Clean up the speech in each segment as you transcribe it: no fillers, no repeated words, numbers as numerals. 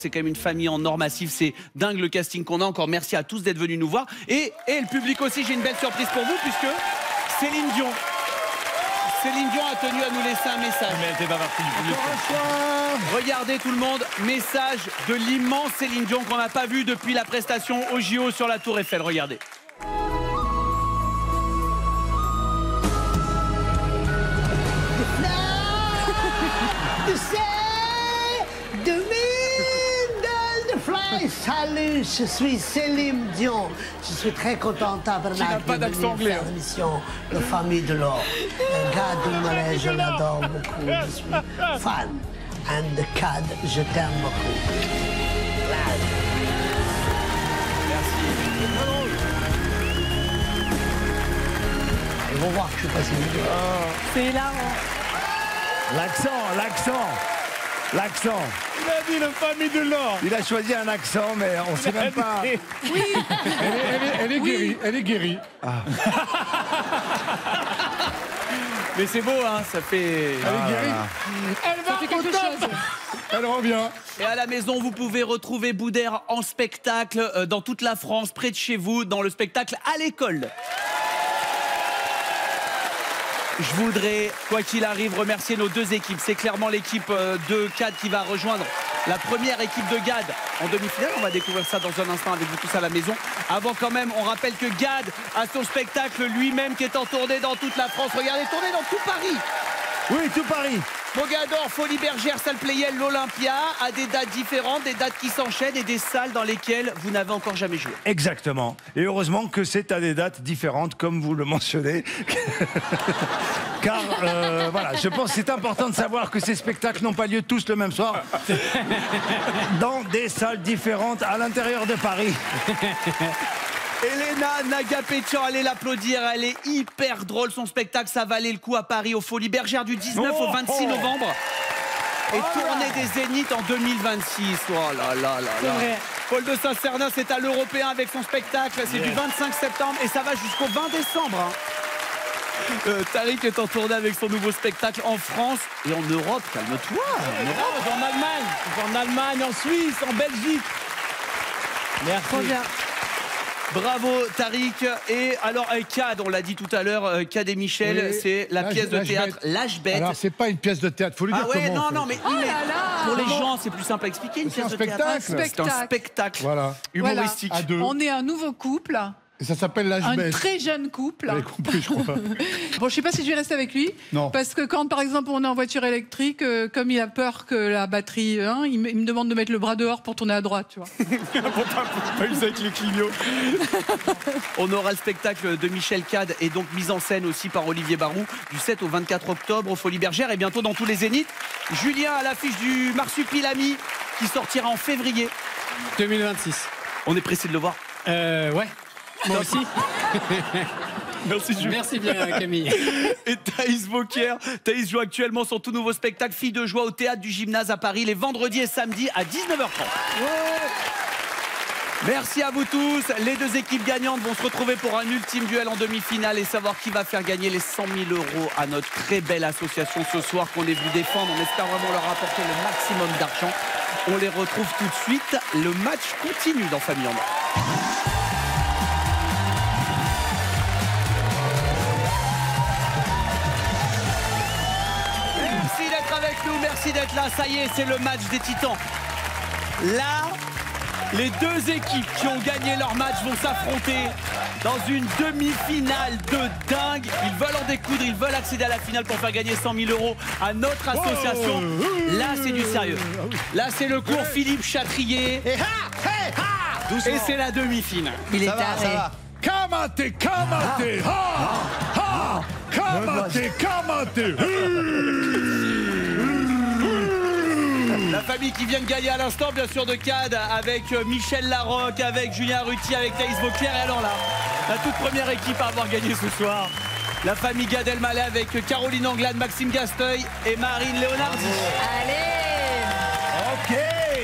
C'est quand même une famille en or massif, c'est dingue le casting qu'on a. Encore merci à tous d'être venus nous voir. Et le public aussi, j'ai une belle surprise pour vous puisque Céline Dion a tenu à nous laisser un message. Mais elle n'était pas partie du public. Regardez tout le monde, message de l'immense Céline Dion qu'on n'a pas vu depuis la prestation au JO sur la Tour Eiffel. Regardez. Salut, je suis Céline Dion. Je suis très contente d'avoir pas d'accent anglais. l'émission de Famille de l'Or. Gad Elmaleh, je l'adore beaucoup. Je suis fan. And Gad, je t'aime beaucoup. Merci. Ils vont voir que je suis pas Céline Dion. C'est hilarant. L'accent. Il a dit le famille de l'or. Il a choisi un accent, mais on ne sait même pas. Oui. Elle est guérie, elle est guérie. Mais c'est beau, hein, ça fait... Elle est guérie. Elle va quelque au top. chose. Elle revient. Et à la maison, vous pouvez retrouver Boudère en spectacle dans toute la France, près de chez vous, dans le spectacle à l'école. Je voudrais, quoi qu'il arrive, remercier nos deux équipes. C'est clairement l'équipe de Gad qui va rejoindre la première équipe de Gad en demi-finale. On va découvrir ça dans un instant avec vous tous à la maison. Avant quand même, on rappelle que Gad a son spectacle lui-même qui est en tournée dans toute la France. Regardez, tournée dans tout Paris. Oui, tout Paris. Mogador, Folie Bergère, Salle Playel, l'Olympia, à des dates différentes, des dates qui s'enchaînent et des salles dans lesquelles vous n'avez encore jamais joué. Exactement. Et heureusement que c'est à des dates différentes, comme vous le mentionnez. Car, voilà, je pense que c'est important de savoir que ces spectacles n'ont pas lieu tous le même soir. Dans des salles différentes à l'intérieur de Paris. Elena Nagapetian, allez l'applaudir, elle est hyper drôle, son spectacle, ça valait le coup à Paris, au Folies Bergère du 19 au 26 novembre. Et tournée des Zéniths en 2026. Oh là là là là. Paul de Saint-Cernin, c'est à l'Européen avec son spectacle, c'est du 25 septembre et ça va jusqu'au 20 décembre. Hein. Tariq est en tournée avec son nouveau spectacle en France et en Europe, calme-toi. En Allemagne, en Suisse, en Belgique. Merci. Trop bien. Bravo Tariq. Et alors Gad, on l'a dit tout à l'heure, Gad et Michel, Oui. c'est la pièce de théâtre L'Âge Bête. Alors, c'est pas une pièce de théâtre, faut lui dire Ah ouais, comment. non, mais, Oh là là. pour les gens, c'est plus simple à expliquer une C'est pièce un de théâtre. spectacle. C'est un spectacle Voilà. humoristique. À deux. On est un nouveau couple, Et ça s'appelle l'âge un bête. très jeune couple. Vous avez compris, je crois. Bon, je sais pas si je vais rester avec lui. Non. Parce que quand, par exemple, on est en voiture électrique, comme il a peur que la batterie, il me demande de mettre le bras dehors pour tourner à droite, tu vois. Pas usé avec les clignots. On aura le spectacle de Michel Gad et donc mise en scène aussi par Olivier Barou du 7 au 24 octobre au Folies Bergère et bientôt dans tous les Zéniths. Julien à l'affiche du Marsupilami qui sortira en février. 2026. On est pressé de le voir. Ouais. Moi aussi. Merci Julien. Merci bien, Camille. Et Thaïs Vauquier. Thaïs joue actuellement son tout nouveau spectacle Fille de joie au théâtre du Gymnase à Paris les vendredis et samedis à 19h30. Merci à vous tous. Les deux équipes gagnantes vont se retrouver pour un ultime duel en demi-finale et savoir qui va faire gagner les 100 000 € à notre très belle association ce soir qu'on est venu défendre. On espère vraiment leur apporter le maximum d'argent. On les retrouve tout de suite. Le match continue dans Famille en or. Merci d'être avec nous, merci d'être là. Ça y est, c'est le match des Titans. Là, les deux équipes qui ont gagné leur match vont s'affronter dans une demi-finale de dingue. Ils veulent en découdre, ils veulent accéder à la finale pour faire gagner 100 000 € à notre association. Là, c'est du sérieux. Là, c'est le cours Philippe Chatrier. Et c'est la demi-finale. Il est taré. Kamate, kamate, ha, ha, kamate, kamate. La famille qui vient de gagner à l'instant, bien sûr, de Gad, avec Michel Larocque, avec Julien Ruti, avec Thaïs Vauquier. Et alors là, la toute première équipe à avoir gagné ce soir, la famille Gad Elmaleh avec Caroline Anglade, Maxime Gasteuil et Marine Léonardi. Allez. Ok.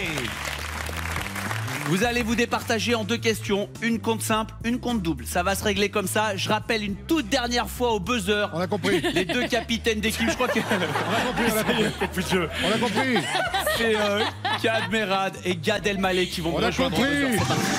Vous allez vous départager en deux questions, une compte simple, une compte double. Ça va se régler comme ça. Je rappelle une toute dernière fois au buzzer. On a compris. Les deux capitaines d'équipe, je crois que... On a compris, on a compris. On a compris. C'est Kad Merad et Gad Elmaleh qui vont On me a rejoindre. compris. C'est parti.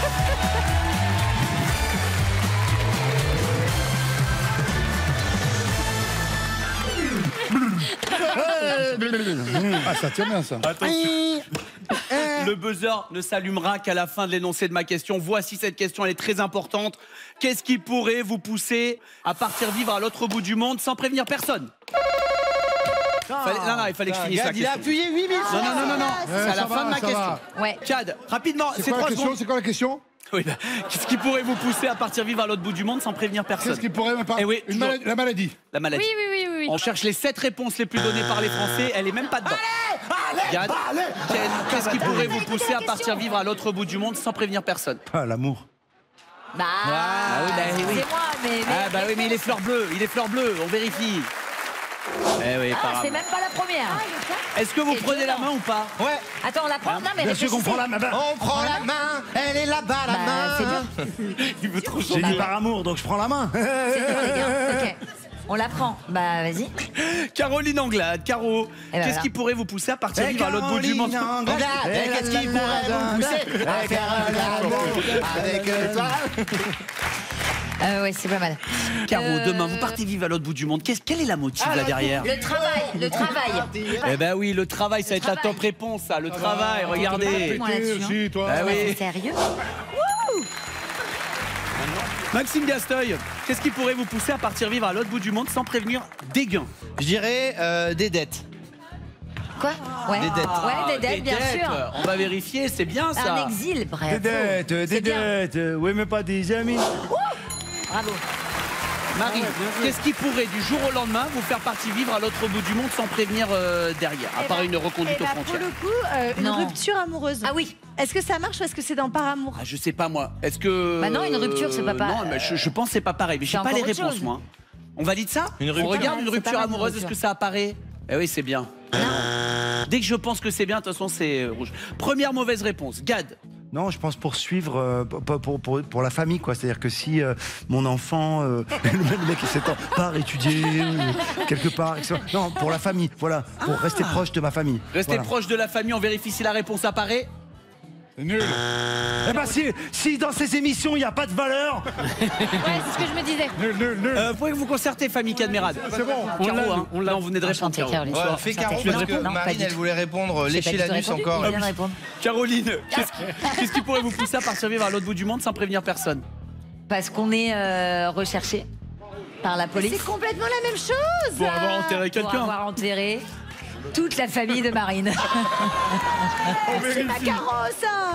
Ah, ça tient bien, ça. Attention. Le buzzer ne s'allumera qu'à la fin de l'énoncé de ma question. Voici cette question, elle est très importante. Qu'est-ce qui pourrait vous pousser à partir vivre à l'autre bout du monde sans prévenir personne? Non, il fallait que je finisse la Il a question. appuyé 8000 fois. Non. C'est à la ça fin va, de ma ça question. va. Ouais. Kad, rapidement, C'est c'est quoi la 3 question? secondes. C'est quoi la question? Oui, bah, qu'est-ce qui pourrait vous pousser à partir vivre à l'autre bout du monde sans prévenir personne? Qu'est-ce qui pourrait me parler? Eh oui, toujours. La maladie. La maladie. Oui. On cherche les 7 réponses les plus données par les Français. Elle est même pas dedans. Gad, qu'est-ce qui pourrait vous pousser à partir vivre à l'autre bout du monde sans prévenir personne? Ah, l'amour. Bah, oui, oui. c'est moi, mais. Ah bah oui, mais il est fleur bleue, on vérifie. Eh oui, Ah, apparemment. c'est même pas la première. Est-ce que vous Et prenez la dedans. main ou pas? Ouais. Attends, on la prend. Non, mais Bien sûr qu'on réfléchissez. prend la main. On prend la main, elle est là-bas, la Bah, c'est main. dur. Il veut trop J'ai dit par amour, donc je prends la main. C'est dur, les gars. Ok. On la prend. Bah, vas-y. Caroline Anglade, Caro, ben qu'est-ce voilà. qui pourrait vous pousser à partir vivre à l'autre bout du monde? Regarde, qu'est-ce qui pourrait vous pousser à faire l'amour avec toi? Ouais, c'est pas mal. Caro, demain, vous partez vivre à l'autre bout du monde. Quelle est la motive là derrière? Le travail. Eh ben oui, le travail, ça va être la top réponse, ça. Le travail, regardez. Moi là-dessus, hein. Si, toi. Ah oui. Sérieux? Maxime Gasteuil, qu'est-ce qui pourrait vous pousser à partir vivre à l'autre bout du monde sans prévenir des gains? Je dirais des dettes. Quoi? Ouais. Des dettes. Ouais, des dettes, bien sûr. On va vérifier, c'est bien ça. Un exil, bref. Des dettes. Oui, mais pas des amis. Bravo. Marie, qu'est-ce qui pourrait du jour au lendemain vous faire partir vivre à l'autre bout du monde sans prévenir derrière, à part une reconduite aux Pour frontières? le coup, une Non. rupture amoureuse. Ah oui. Est-ce que ça marche ou est-ce que c'est dans Par amour? Ah, je sais pas moi. Est-ce que. Bah non, une rupture, c'est pas pareil. Non, mais je pense que c'est pas pareil. Mais j'ai C'est pas les encore autre réponses, chose. moi. On valide ça? Une On rupture. regarde Ouais, une c'est rupture pas mal, une amoureuse, est-ce rupture. que ça apparaît? Eh oui, c'est bien. Dès que je pense que c'est bien, de toute façon, c'est rouge. Première mauvaise réponse. Gad. Non, je pense poursuivre pour la famille, quoi. C'est-à-dire que si mon enfant, le mec qui s'étend, part étudier quelque part, etc. Non, pour la famille, voilà, pour rester proche de ma famille. Restez Voilà. proche de la famille, on vérifie si la réponse apparaît. C'est nul. Eh ben si dans ces émissions il n'y a pas de valeur, Ouais, c'est ce que je me disais. Nul. Pouvez vous concerter, famille Cadmerade? C'est bon. Caro, hein. On l'a, on venait de répondre. Enchantée, Caro. Caroline. Ouais, on fait Caro Enchantée. parce que Non, pas Marine, du elle tout. voulait répondre J'ai lécher pas du tout l'anus répondu. encore. Il vient de répondre. Caroline, qu'est-ce qui pourrait vous pousser à partir vivre à l'autre bout du monde sans prévenir personne? Parce qu'on est recherché par la police C'est complètement la même chose. Pour avoir enterré pour quelqu'un. avoir enterré toute la famille de Marine. C'est ma Caro, ça.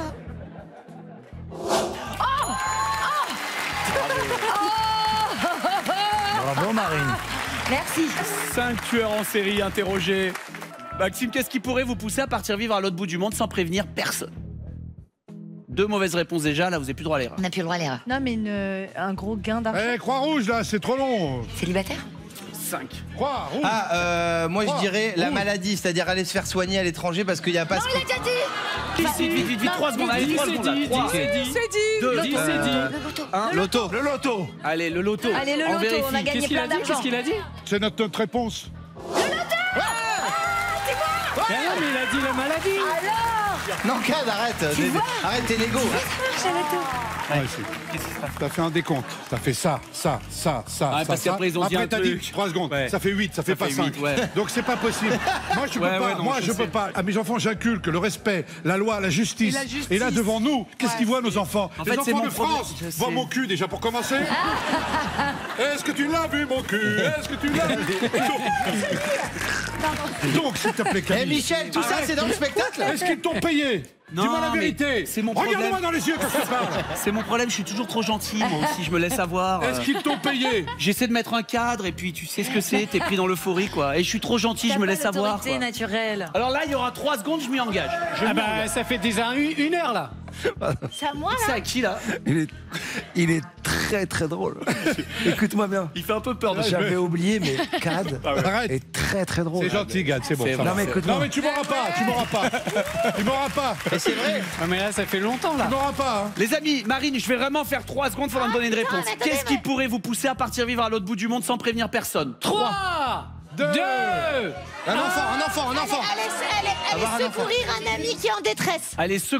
bravo Marine. Merci. 5 tueurs en série interrogés. Maxime, qu'est-ce qui pourrait vous pousser à partir vivre à l'autre bout du monde sans prévenir personne? 2 mauvaises réponses déjà, là vous n'avez plus droit à l'erreur. On n'a plus le droit à l'erreur. Non, mais un gros gain d'argent. Eh, Croix-Rouge, là, c'est trop long. Célibataire? 5. Croix-Rouge. Moi je dirais la maladie, c'est-à-dire aller se faire soigner à l'étranger parce qu'il n'y a pas. Non, il a déjà dit. Vite, 3 secondes, allez, 3 secondes. 3, C'est dit. 2, Le Loto. loto. Le loto. Allez, le loto. Allez, le On loto, vérifie. on a gagné plein d'argent. a dit? C'est notre réponse. Mais non, mais il a dit la maladie. Non, Cad, arrête. Arrête tes Lego. Ouais, t'as fait un décompte. T'as fait ça. Ah, parce qu'après, ils ont dit Après, un t'as truc. dit 3 secondes. Ouais. Ça fait 8, ça fait pas fait 5. 8, ouais. Donc c'est pas possible. Moi, je peux Ouais, pas. ouais, non, Moi, je je sais. peux pas. À mes enfants, j'inculque le respect, la loi, la justice. Et la justice. Et là, devant nous, qu'est-ce qu'ils voient, nos enfants? En Les fait, c'est enfants mon de problème. France Je sais. voient mon cul déjà pour commencer. Est-ce que tu l'as vu, mon cul? Est-ce que tu l'as vu? Donc, s'il te plaît, Eh Camille. Michel, tout ça c'est dans le spectacle? Est-ce qu'ils t'ont payé? Non, Dis-moi la mais vérité. c'est mon Regarde-moi problème. dans les yeux quand je te parle. C'est mon problème, je suis toujours trop gentil, moi aussi, je me laisse avoir. Est-ce qu'ils t'ont payé? J'essaie de mettre un cadre et puis tu sais ce que c'est, t'es pris dans l'euphorie quoi. Et je suis trop gentil, je me laisse avoir. Autorité Quoi. naturelle. Alors là, il y aura 3 secondes, je m'y engage. Je Ah m'y bah engage. ça fait déjà une heure là. C'est à moi, C'est là. à qui là? Il est très très drôle. Écoute-moi bien. Il fait un peu peur de J'avais oublié, mais Cad Arrête. est très très drôle. C'est gentil, Gad, c'est bon. C'est ça vrai. va. Non mais écoute-moi. Non mais tu m'auras pas, tu m'auras pas. Tu m'auras pas. Et c'est vrai. Ah mais là ça fait longtemps là. Tu m'auras pas. Hein. Les amis, Marine, je vais vraiment faire 3 secondes, faudra me donner une réponse. mais attendez, Qu'est-ce qui pourrait vous pousser à partir vivre à l'autre bout du monde sans prévenir personne? 3, 2. Un enfant. Allez secourir un ami qui est en détresse. Allez,